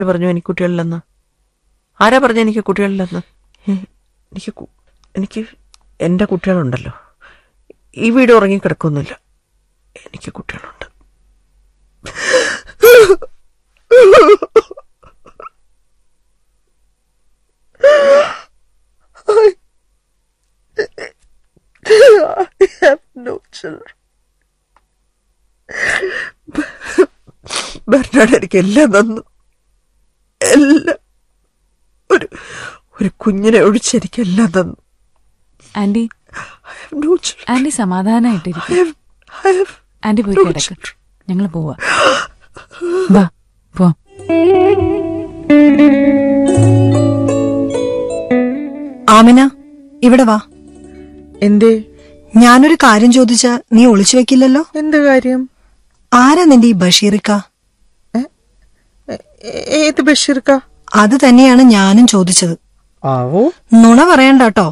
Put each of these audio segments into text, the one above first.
പറഞ്ഞു എനിക്ക് കുട്ടികളില്ലെന്ന്? ആരാ പറഞ്ഞു എനിക്ക് കുട്ടികളില്ലെന്ന്? എനിക്ക് എൻ്റെ കുട്ടികളുണ്ടല്ലോ. ഈ വീട് ഉറങ്ങിക്കിടക്കൊന്നുമില്ല. എനിക്ക് കുട്ടികളുണ്ട്. I have no children. Bernard എനിക്ക് എല്ലാം തന്നു. എല്ലാം. ഒരു കുഞ്ഞിനെ ഒഴിച്ചെനിക്ക് എല്ലാം തന്നു. Anti, anti സമാധാനായിട്ടിരിക്കും. ആന്റി പോയി കിടക്ക്. ഞങ്ങൾ പോവാ. വാ പോ. ആമിന, ഇവിടെ വാ. എന്തേ? ഞാനൊരു കാര്യം ചോദിച്ച നീ ഒളിച്ചു വെക്കില്ലല്ലോ. എന്ത് കാര്യം? ആരാ നിന്റെ ഈ ബഷീർക്ക? ഏത് ബഷീർക്ക? അത് തന്നെയാണ് ഞാനും ചോദിച്ചത്. ആവോ? നുണ പറയണ്ടോ.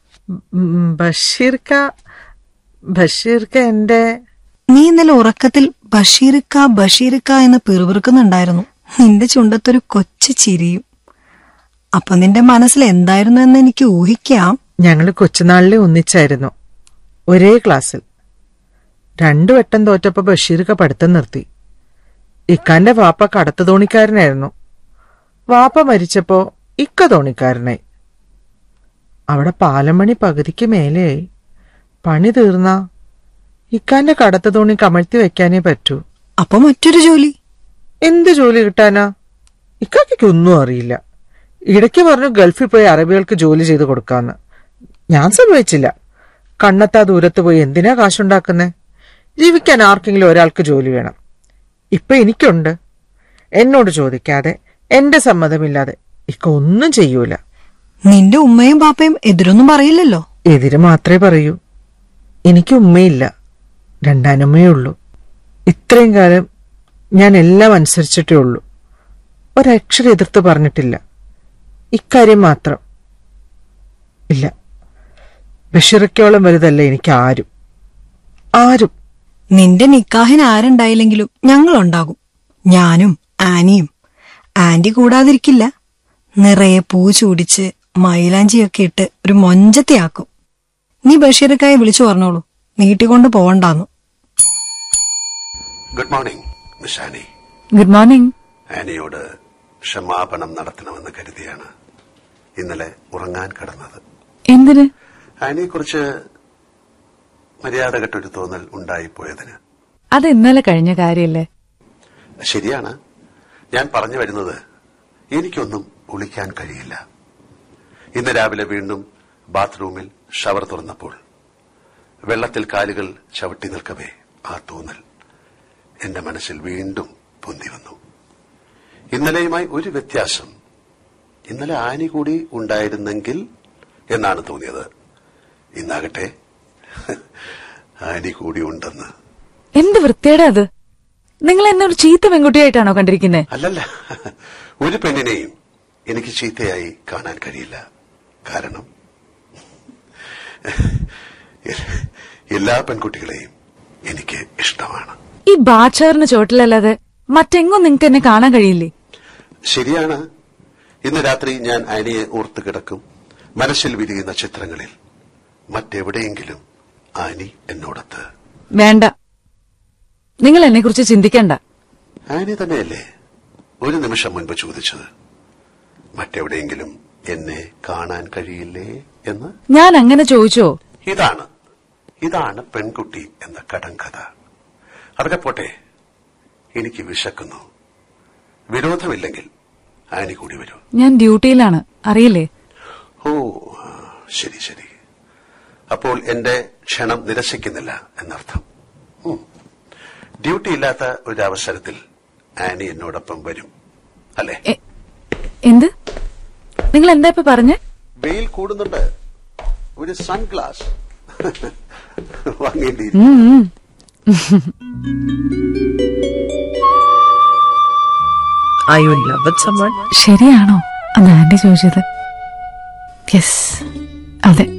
ബഷീർക്ക എന്റെ... നീ ഇന്നലെ ഉറക്കത്തിൽ ബഷീർക്ക എന്ന് പിറുപിറുക്കുന്നുണ്ടായിരുന്നു. നിന്റെ ചുണ്ടത്തൊരു കൊച്ചു ചിരിയും. അപ്പൊ നിന്റെ മനസ്സിൽ എന്തായിരുന്നു എന്ന് എനിക്ക് ഊഹിക്കാം. ഞങ്ങള് കൊച്ചുനാളിലെ ഒന്നിച്ചായിരുന്നു, ഒരേ ക്ലാസ്സിൽ. 2 വട്ടം തോറ്റപ്പോ ബഷീർക്ക പഠിത്തം നിർത്തി. ഇക്കാന്റെ വാപ്പ കടത്തു തോണിക്കാരനായിരുന്നു. വാപ്പ മരിച്ചപ്പോ ഇക്ക തോണിക്കാരനായി. അവിടെ പാലമണി പകുതിക്ക് മേലെയായി. പണി തീർന്ന ഇക്കാന്റെ കടത്തു തോണി കമഴ്ത്തി വെക്കാനേ പറ്റൂ. അപ്പൊ മറ്റൊരു ജോലി? എന്ത് ജോലി കിട്ടാനാ? ഇക്കാക്കൊന്നും അറിയില്ല. ഇടയ്ക്ക് പറഞ്ഞു ഗൾഫിൽ പോയി അറബികൾക്ക് ജോലി ചെയ്ത് കൊടുക്കാന്ന്. ഞാൻ സമ്മതിച്ചില്ല. കണ്ണെത്താ ദൂരത്ത് പോയി എന്തിനാ കാശുണ്ടാക്കുന്നേ? ജീവിക്കാൻ ആർക്കെങ്കിലും ഒരാൾക്ക് ജോലി വേണം. ഇപ്പൊ എനിക്കുണ്ട്. എന്നോട് ചോദിക്കാതെ, എന്റെ സമ്മതമില്ലാതെ ഇക്ക ഒന്നും ചെയ്യൂല. നിന്റെ ഉമ്മയും പാപ്പയും എതിരൊന്നും പറയില്ലല്ലോ? എതിര് മാത്രമേ പറയൂ. എനിക്ക് ഉമ്മയില്ല, 2 അനമ്മയേ ഉള്ളൂ. ഇത്രയും കാലം ഞാൻ എല്ലാം അനുസരിച്ചിട്ടേ ഉള്ളൂ. ഒരക്ഷരം എതിർത്ത് പറഞ്ഞിട്ടില്ല. ഇക്കാര്യം മാത്രം. ഇല്ല, ബഷീറക്കോളം വലുതല്ല എനിക്ക് ആരും. നിന്റെ നിക്കാഹിന് ആരുണ്ടായില്ലെങ്കിലും ഞങ്ങളുണ്ടാകും. ഞാനും ആനിയും. ആന്റി കൂടാതിരിക്കില്ല. നിറയെ പൂ ചൂടിച്ച് മൈലാഞ്ചിയൊക്കെ ഇട്ട് ഒരു മൊഞ്ചത്തിയാക്കും. നീ ബഷീർക്കായെ വിളിച്ചു പറഞ്ഞോളൂ, നീട്ടിക്കൊണ്ട് പോവണ്ടാന്നു. Good morning miss Annie. Good morning. ആനിയോട് ക്ഷമാപണം നടത്തണമെന്ന് കരുതിയാണ് ഇന്നലെ ഉറങ്ങാൻ കിടന്നത്. എന്തിന്? ആനിയെക്കുറിച്ച് മര്യാദകെട്ടൊരു തോന്നൽ ഉണ്ടായിപ്പോയതിന്. അത് ഇന്നലെ കഴിഞ്ഞ കാര്യല്ലേ? ശരിയാണ്. ഞാൻ പറഞ്ഞു വരുന്നത്, എനിക്കൊന്നും ഒളിക്കാൻ കഴിയില്ല. ഇന്ന് രാവിലെ വീണ്ടും ബാത്റൂമിൽ ഷവർ തുറന്നപ്പോൾ വെള്ളത്തിൽ കാലുകൾ ചവിട്ടി നിൽക്കവേ ആ തോന്നൽ എന്റെ മനസ്സിൽ വീണ്ടും പൊന്തി വന്നു. ഇന്നലെയുമായി ഒരു വ്യത്യാസം, ഇന്നലെ ആനി കൂടി ഉണ്ടായിരുന്നെങ്കിൽ എന്നാണ് തോന്നിയത്. ഇന്നാകട്ടെ ആനി കൂടി ഉണ്ടെന്ന്. എന്ത് വൃത്തിയുടെ അത്! നിങ്ങൾ എന്നെ ഒരു ചീത്ത പെൺകുട്ടിയായിട്ടാണോ കണ്ടിരിക്കുന്നത്? അല്ലല്ല, ഒരു പെണ്ണിനെയും എനിക്ക് ചീത്തയായി കാണാൻ കഴിയില്ല. കാരണം എല്ലാ പെൺകുട്ടികളെയും എനിക്ക് ഇഷ്ടമാണ്. ഈ ബാച്ചാറിന് ചോട്ടിലല്ലാതെ മറ്റെങ്ങും നിങ്ങൾക്ക് എന്നെ കാണാൻ കഴിയില്ലേ? ശരിയാണ്. ഇന്ന് രാത്രി ഞാൻ ആനിയെ ഓർത്ത് കിടക്കും. മനസ്സിൽ വിരിയുന്ന ചിത്രങ്ങളിൽ മറ്റെവിടെയെങ്കിലും ആനി എന്നോടത്ത്. വേണ്ട, നിങ്ങൾ എന്നെ കുറിച്ച് ചിന്തിക്കണ്ട. ആനി തന്നെയല്ലേ ഒരു നിമിഷം മുൻപ് ചോദിച്ചത്, മറ്റെവിടെയെങ്കിലും എന്നെ കാണാൻ കഴിയില്ലേ എന്ന്? ഞാൻ അങ്ങനെ ചോദിച്ചോ? ഇതാണ് പെൺകുട്ടി എന്ന കടങ്കഥ. അതൊക്കെ പോട്ടെ, എനിക്ക് വിശക്കുന്നു. വിരോധമില്ലെങ്കിൽ ആനി കൂടി വരൂ. ഞാൻ ഡ്യൂട്ടിയിലാണ്, അറിയില്ലേ? ഓ ശരി. അപ്പോൾ എന്റെ ക്ഷണം നിരസിക്കുന്നില്ല എന്നർത്ഥം. ഡ്യൂട്ടി ഇല്ലാത്ത ഒരു അവസരത്തിൽ ആനി എന്നോടൊപ്പം വരും അല്ലേ? എന്ത്? നിങ്ങൾ എന്താ ഇപ്പൊ പറഞ്ഞേ? വെയിൽ കൂടുന്നുണ്ട്, ഒരു സൺഗ്ലാസ് വാങ്ങേണ്ടി. ശരിയാണോ അന്ന് ആന്റി ചോദിച്ചത്? യെസ്, അതെ.